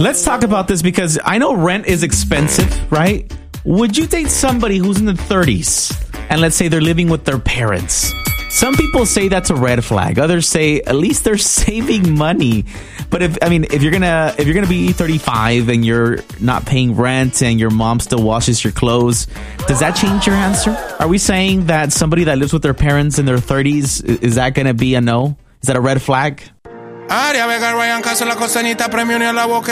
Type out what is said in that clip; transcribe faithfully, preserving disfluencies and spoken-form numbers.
Let's talk about this because I know rent is expensive, right? Would you date somebody who's in the thirties and let's say they're living with their parents? Some people say that's a red flag. Others say at least they're saving money. But if I mean, if you're gonna if you're gonna be thirty-five and you're not paying rent and your mom still washes your clothes, does that change your answer? Are we saying that somebody that lives with their parents in their thirties, is that gonna be a no? Is that a red flag?